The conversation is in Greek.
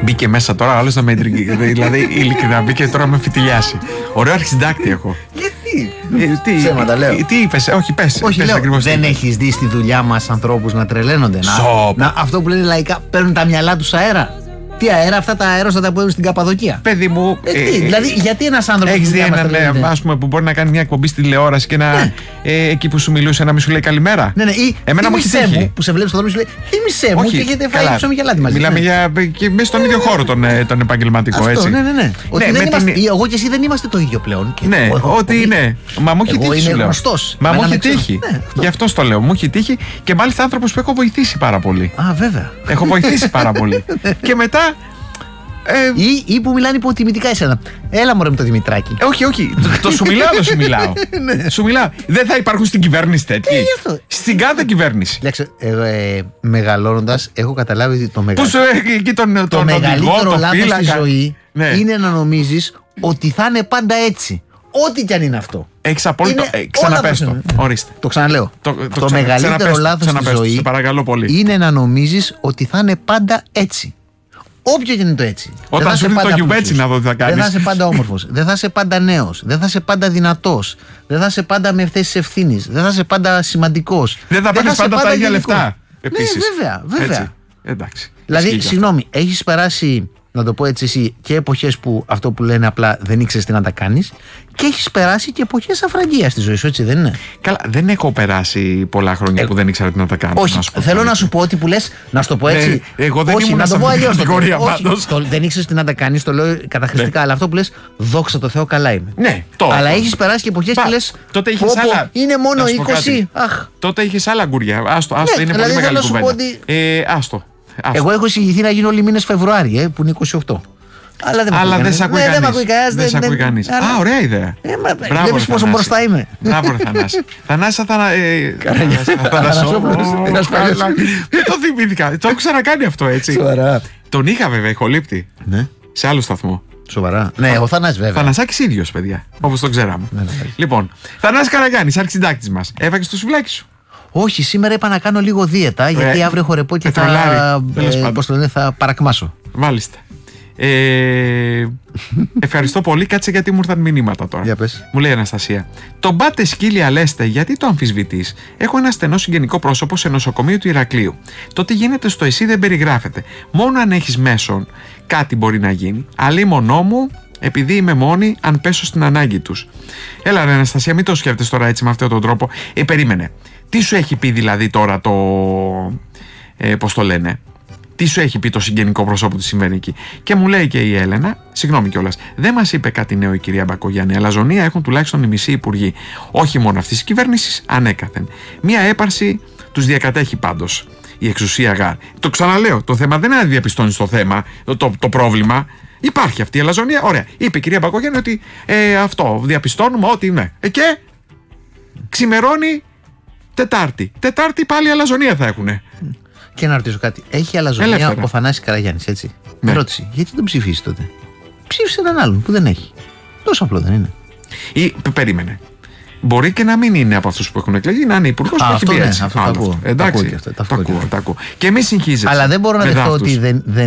Μπήκε μέσα τώρα, άλλος να με εντριγγεί. Δηλαδή, ειλικρινά, μπήκε τώρα να με φιτιλιάσει. Ωραίο αρχισυντάκτη έχω. Τι ψέματα λέω. Τι είπες, όχι πες. Όχι, λέω, δεν έχεις δει στη δουλειά μας ανθρώπους να τρελαίνονται? Αυτό που λένε λαϊκά, παίρνουν τα μυαλά τους αέρα. Τι αέρα, αυτά τα αερόστατα που έχουν στην Καπαδοκία. Παιδί μου. Δηλαδή, γιατί ένας άνθρωπος. Έχεις δει έναν, ας πούμε, που μπορεί να κάνει μια εκπομπή στη τηλεόραση και να. Εκεί που σου μιλούσε να μην σου λέει καλημέρα. Ναι, ή εμένα μου έχει τύχει. Που σε βλέπει στον δρόμο και σου λέει θύμισέ μου, και έχετε φάει ψωμί και αλάτι μαζί. Μιλάμε για. Και μέσα στον ίδιο χώρο τον επαγγελματικό, έτσι. Ναι. Εγώ και εσύ δεν είμαστε το ίδιο πλέον. Ναι, ότι είναι. Μα μου έχει τύχει. Μα μου έχει τύχει. Γι' αυτό το λέω. Μου έχει τύχει και μάλιστα άνθρωπος που έχω βοηθήσει πάρα πολύ. Α, βέβαια. Έχω βοηθήσει πάρα πολύ. Και μετά. Ή που μιλάνε υποτιμητικά εσένα. Έλα μωρέ με το Δημητράκη. Όχι. Το σου μιλάω, δεν σου μιλάω. Σου μιλάω. Δεν θα υπάρχουν στην κυβέρνηση τέτοιοι. Στην κάθε κυβέρνηση. Μεγαλώνοντας, έχω καταλάβει ότι το μεγαλύτερο λάθος στη ζωή είναι να νομίζεις ότι θα είναι πάντα έτσι. Ό,τι κι αν είναι αυτό. Έχεις απόλυτο. Ξαναπες το. Ορίστε. Το ξαναλέω. Το μεγαλύτερο λάθος στη ζωή είναι να νομίζεις ότι θα είναι πάντα έτσι. Όποιο και είναι το έτσι. Όταν σου έρθει το γιουβέτσι να δω τι θα κάνεις. Δεν θα είσαι πάντα όμορφος. Δεν θα είσαι πάντα νέος. Δεν θα είσαι πάντα δυνατός. Δεν θα είσαι πάντα με θέσεις ευθύνης. Δεν θα είσαι πάντα σημαντικός. Δεν θα παίρνεις πάντα τα ίδια λεφτά. Επίσης. Ναι, βέβαια. Εντάξει. Δηλαδή, συγγνώμη, έχεις περάσει, να το πω έτσι εσύ, και εποχές που αυτό που λένε απλά δεν ήξερες τι να τα κάνεις, και έχεις περάσει και εποχές αφραγγείας στη ζωή σου, έτσι δεν είναι? Καλά, δεν έχω περάσει πολλά χρόνια που δεν ήξερα τι να τα κάνω. Όχι, θέλω να σου πω ότι που λες, να σου το πω έτσι. Εγώ δεν ήμουν σε αυτή την κατηγορία πάντως. Δεν ήξερες τι να τα κάνεις, το λέω καταχρηστικά, αλλά αυτό που λες, δόξα τω Θεώ, καλά είμαι. Ναι, αλλά έχεις περάσει και εποχές και λες, είναι μόνο 20. Τότε είχες άλλα γκουριά. Άστο, είναι πολύ μεγάλη κουβέντα. Άστο. Εγώ έχω εισηγηθεί να γίνω όλοι μήνες Φεβρουάριο, που είναι 28. Αλλά δεν σε ακούει κανείς. Δεν σε ακούει κανείς. Α, ωραία ιδέα. Βλέπεις πόσο μπροστά είμαι. Μπράβο, Θανάση. Θανάση δεν το θυμήθηκα. Το έχω ξανακάνει αυτό, έτσι. Σοβαρά. Τον είχα βέβαια ηχολήπτη. Σε άλλο σταθμό. Σοβαρά. Ναι, ο Θανάσης βέβαια. Θανασάκης ίδιος, παιδιά. Όπως τον ξέραμε. Λοιπόν, Θανάση Καραγιάννης, αρχισυντάκτης μας. Έφαγες το σουβλάκι σου? Όχι, σήμερα είπα να κάνω λίγο δίαιτα, γιατί αύριο έχω ρεπό και θα παρακμάσω. Μάλιστα. Ευχαριστώ πολύ. Κάτσε γιατί μου ήρθαν μηνύματα τώρα. Μου λέει η Αναστασία. Τον πάτε σκύλια λέστε, γιατί το αμφισβητείς? Έχω ένα στενό συγγενικό πρόσωπο σε νοσοκομείο του Ηρακλείου. Το τι γίνεται στο ΕΣΥ δεν περιγράφεται. Μόνο αν έχεις μέσον κάτι μπορεί να γίνει. Αλίμονό μου, επειδή είμαι μόνη, αν πέσω στην ανάγκη τους. Έλα ρε Αναστασία, μην το σκέφτεσαι τώρα έτσι με αυτόν τον τρόπο. Περίμενε. Τι σου έχει πει δηλαδή τώρα το. Πώς το λένε? Τι σου έχει πει το συγγενικό πρόσωπο που συμβαίνει εκεί? Και μου λέει και η Έλενα, συγγνώμη κιόλας, δεν μας είπε κάτι νέο η κυρία Μπακογιάννη. Αλαζονία έχουν τουλάχιστον οι μισοί υπουργοί. Όχι μόνο αυτής της κυβέρνησης, ανέκαθεν. Μία έπαρση τους διακατέχει πάντως η εξουσία γάρ. Το ξαναλέω, το θέμα δεν είναι να διαπιστώνεις το θέμα, το πρόβλημα. Υπάρχει αυτή η αλαζονία. Ωραία. Είπε η κυρία Μπακογιάννη ότι αυτό διαπιστώνουμε ότι είναι. Και ξημερώνει Τετάρτη πάλι αλαζονία θα έχουνε. Και να ρωτήσω κάτι. Έχει αλαζονία ο Θανάσης Καραγιάννης, έτσι? Ναι. Ερώτηση. Γιατί τον ψηφίσει τότε? Ψήφισε έναν άλλον που δεν έχει. Τόσο απλό δεν είναι? Ή περίμενε. Μπορεί και να μην είναι από αυτούς που έχουν εκλεγεί, να είναι υπουργός που έχει πει έτσι. Αυτό το ακούω. Εντάξει. Τα ακούω. Και μη συγχύζεσαι. Αλλά δεν μπορώ να δεχτώ ότι δεν